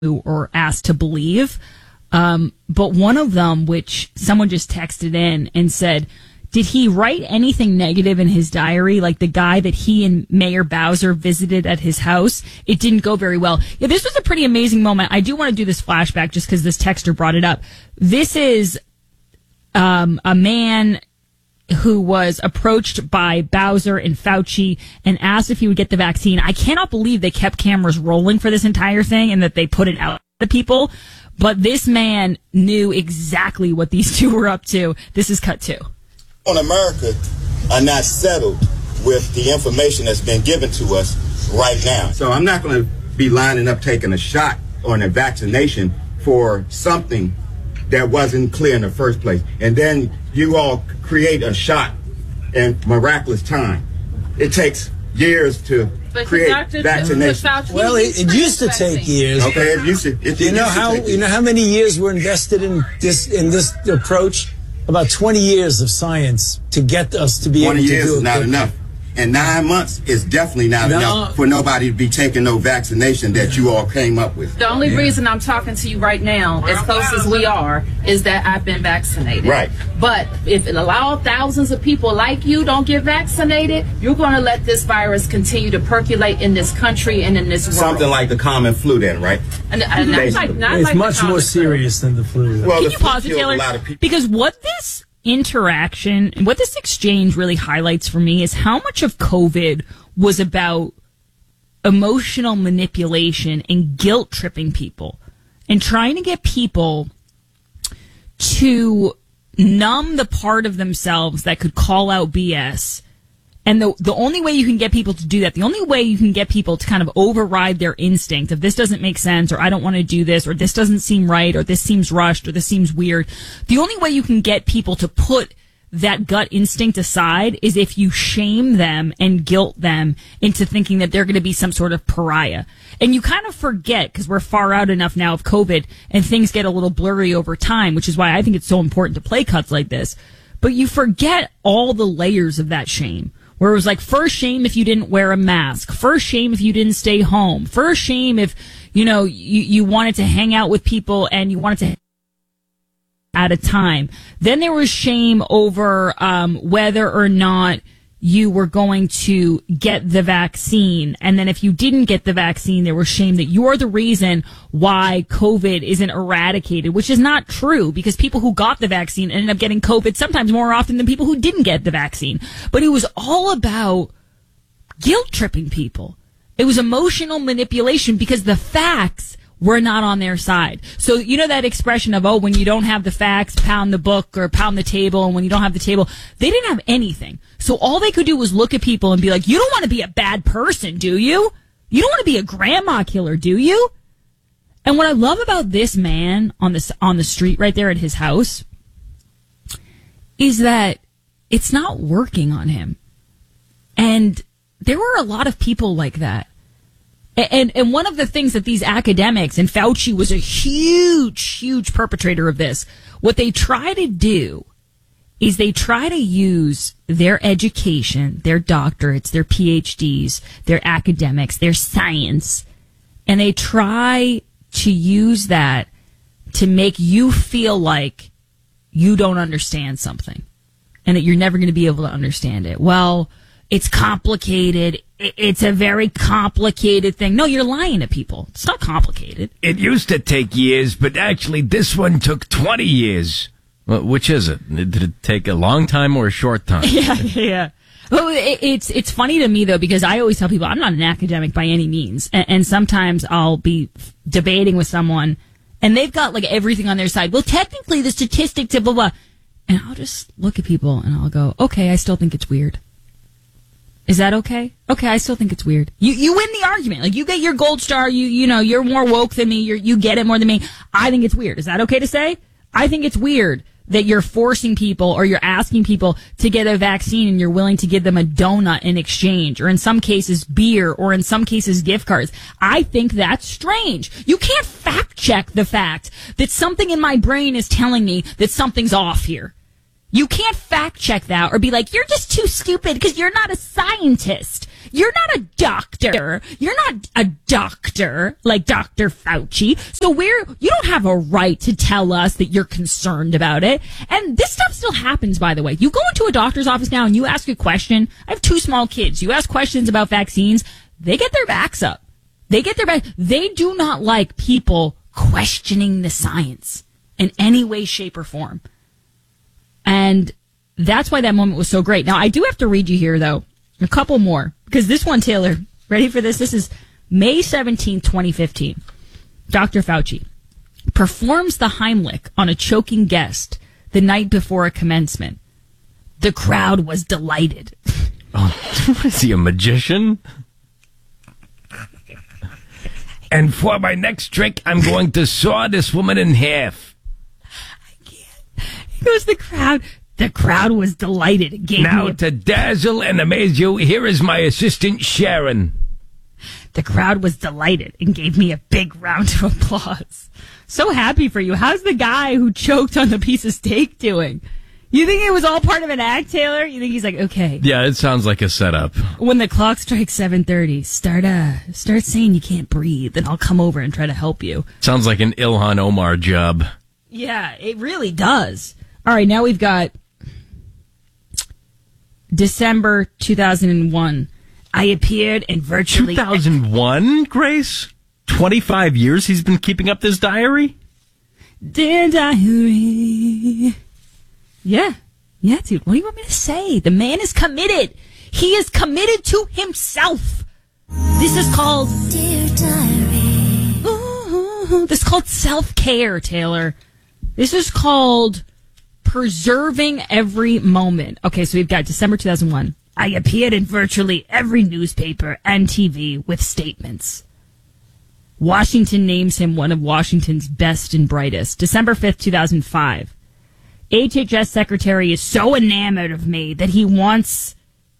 or asked to believe. But one of them, which someone just texted in and said, did he write anything negative in his diary? Like the guy that he and Mayor Bowser visited at his house, it didn't go very well. Yeah, this was a pretty amazing moment. I do want to do this flashback just because this texter brought it up. This is a man who was approached by Bowser and Fauci and asked if he would get the vaccine. I cannot believe they kept cameras rolling for this entire thing and that they put it out to people. But this man knew exactly what these two were up to. This is cut two. On America are not settled with the information that's been given to us right now. So I'm not going to be lining up taking a shot or a vaccination for something that wasn't clear in the first place. And then you all create a shot in miraculous time. It takes years to create vaccination. Well, it used to take years. Okay, it used to. You know how many years were invested in this approach? About 20 years of science to get us to be able to do it. 20 years is not enough. And 9 months is definitely not enough for nobody to be taking no vaccination that you all came up with. The only reason I'm talking to you right now, as close as we are, is that I've been vaccinated. Right. But if it allows thousands of people like you don't get vaccinated, you're going to let this virus continue to percolate in this country and in this world. Something like the common flu then, right? And it's much more serious than the flu. Well, can you pause it, Taylor? Because what this interaction and what this exchange really highlights for me is how much of COVID was about emotional manipulation and guilt tripping people and trying to get people to numb the part of themselves that could call out BS. And the only way you can get people to do that, the only way you can get people to kind of override their instinct of this doesn't make sense, or I don't want to do this, or this doesn't seem right, or this seems rushed, or this seems weird. The only way you can get people to put that gut instinct aside is if you shame them and guilt them into thinking that they're going to be some sort of pariah. And you kind of forget, because we're far out enough now of COVID and things get a little blurry over time, which is why I think it's so important to play cuts like this. But you forget all the layers of that shame. Where it was like, first shame if you didn't wear a mask. First shame if you didn't stay home. First shame if, you wanted to hang out with people and you wanted to at a time. Then there was shame over whether or not you were going to get the vaccine. And then if you didn't get the vaccine, there was shame that you're the reason why COVID isn't eradicated, which is not true because people who got the vaccine ended up getting COVID sometimes more often than people who didn't get the vaccine. But it was all about guilt tripping people. It was emotional manipulation because the facts were not on their side. So, that expression of, when you don't have the facts, pound the book or pound the table. And when you don't have the table, they didn't have anything. So all they could do was look at people and be like, you don't want to be a bad person, do you? You don't want to be a grandma killer, do you? And what I love about this man on the street right there at his house is that it's not working on him. And there were a lot of people like that. And one of the things that these academics, and Fauci was a huge perpetrator of this, what they try to do is they try to use their education, their doctorates, their PhDs, their academics, their science, and they try to use that to make you feel like you don't understand something and that you're never going to be able to understand it. Well, it's complicated. It's a very complicated thing. No, you're lying to people. It's not complicated. It used to take years, but actually this one took 20 years. Well, which is it? Did it take a long time or a short time? Yeah. Well, it's funny to me, though, because I always tell people I'm not an academic by any means. And sometimes I'll be debating with someone, and they've got, like, everything on their side. Well, technically, the statistics, blah, blah. And I'll just look at people, and I'll go, okay, I still think it's weird. Is that okay? Okay, I still think it's weird. You win the argument. Like, you get your gold star. You're more woke than me. You get it more than me. I think it's weird. Is that okay to say? I think it's weird that you're forcing people or you're asking people to get a vaccine and you're willing to give them a donut in exchange, or in some cases beer, or in some cases gift cards. I think that's strange. You can't fact check the fact that something in my brain is telling me that something's off here. You can't fact check that or be like, you're just too stupid because you're not a scientist. You're not a doctor. You're not a doctor like Dr. Fauci. So you don't have a right to tell us that you're concerned about it. And this stuff still happens, by the way. You go into a doctor's office now and you ask a question. I have 2 small kids. You ask questions about vaccines. They get their backs up. They do not like people questioning the science in any way, shape, or form. And that's why that moment was so great. Now, I do have to read you here, though, a couple more. Because this one, Taylor, ready for this? This is May 17, 2015. Dr. Fauci performs the Heimlich on a choking guest the night before a commencement. The crowd was delighted. Oh, is he a magician? And for my next trick, I'm going to saw this woman in half. I can't. It was the crowd. The crowd was delighted. It gave now, to dazzle and amaze you, here is my assistant, Sharon. The crowd was delighted and gave me a big round of applause. So happy for you. How's the guy who choked on the piece of steak doing? You think it was all part of an act, Taylor? You think he's like, okay. Yeah, it sounds like a setup. When the clock strikes 7:30, start saying you can't breathe, and I'll come over and try to help you. Sounds like an Ilhan Omar job. Yeah, it really does. All right, now we've got December 2001. I appeared in virtually... 2001, Grace? 25 years he's been keeping up this diary? Dear diary... Yeah, dude. What do you want me to say? The man is committed. He is committed to himself. This is called... Dear diary. Ooh, this is called self-care, Taylor. This is called preserving every moment. Okay, so we've got December 2001. I appeared in virtually every newspaper and TV with statements. Washington names him one of Washington's best and brightest. December 5th, 2005. HHS secretary is so enamored of me that he wants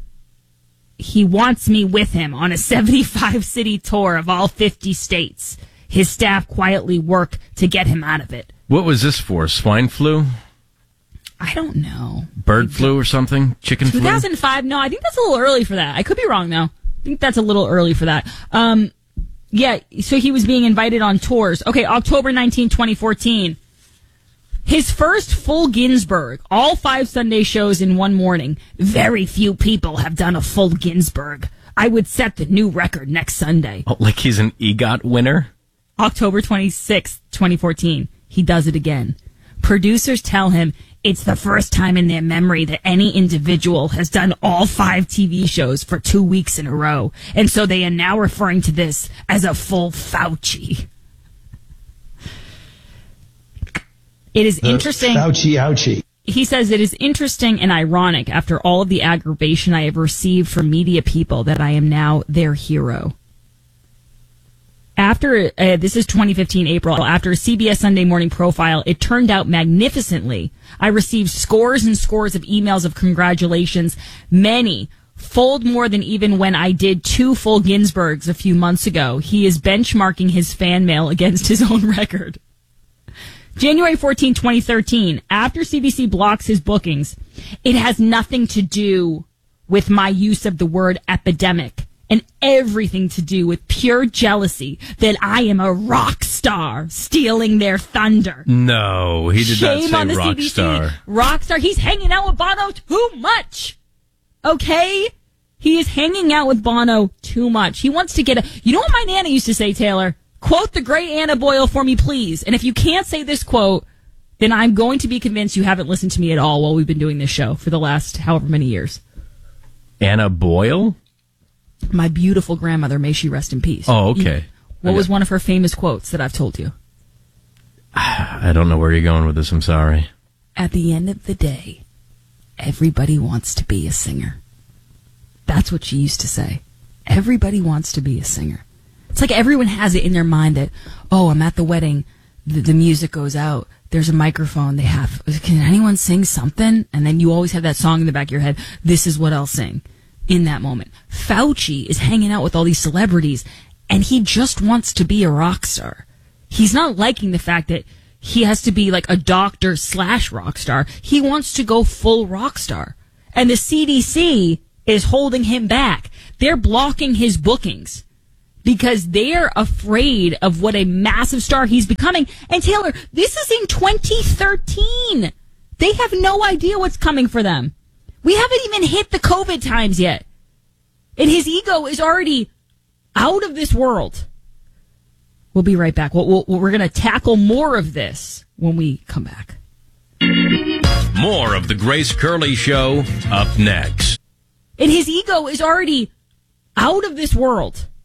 me with him on a 75-city tour of all 50 states. His staff quietly work to get him out of it. What was this for? Swine flu? I don't know. Bird flu or something? Chicken flu? 2005? No, I think that's a little early for that. I could be wrong, though. I think that's a little early for that. Yeah, so he was being invited on tours. Okay, October 19, 2014. His first full Ginsburg, all 5 Sunday shows in one morning. Very few people have done a full Ginsburg. I would set the new record next Sunday. Oh, like he's an EGOT winner? October 26, 2014. He does it again. Producers tell him it's the first time in their memory that any individual has done all 5 TV shows for 2 weeks in a row. And so they are now referring to this as a full Fauci. It is interesting. Ouchie. He says it is interesting and ironic after all of the aggravation I have received from media people that I am now their hero. After, this is 2015 April, after a CBS Sunday Morning profile, it turned out magnificently. I received scores and scores of emails of congratulations, many fold more than even when I did 2 full Ginsburgs a few months ago. He is benchmarking his fan mail against his own record. January 14, 2013, after CBC blocks his bookings, it has nothing to do with my use of the word epidemic and everything to do with pure jealousy that I am a rock star stealing their thunder. No, he did Shame not on say the rock CBC. star. Rock star. He's hanging out with Bono too much. Okay? He is hanging out with Bono too much. He wants to get you know what my Nana used to say, Taylor? Quote the great Anna Boyle for me, please. And if you can't say this quote, then I'm going to be convinced you haven't listened to me at all while we've been doing this show for the last however many years. Anna Boyle? My beautiful grandmother, may she rest in peace. Oh, okay. What was one of her famous quotes that I've told you? I don't know where you're going with this. I'm sorry. At the end of the day, everybody wants to be a singer. That's what she used to say. Everybody wants to be a singer. It's like everyone has it in their mind that, oh, I'm at the wedding, the music goes out, there's a microphone, can anyone sing something? And then you always have that song in the back of your head, this is what I'll sing in that moment. Fauci is hanging out with all these celebrities, and he just wants to be a rock star. He's not liking the fact that he has to be like a doctor / rock star. He wants to go full rock star. And the CDC is holding him back. they're blocking his bookings because they're afraid of what a massive star he's becoming. And Taylor, this is in 2013. They have no idea what's coming for them. We haven't even hit the COVID times yet. And his ego is already out of this world. We'll be right back. We're going to tackle more of this when we come back. More of the Grace Curley Show up next. And his ego is already out of this world.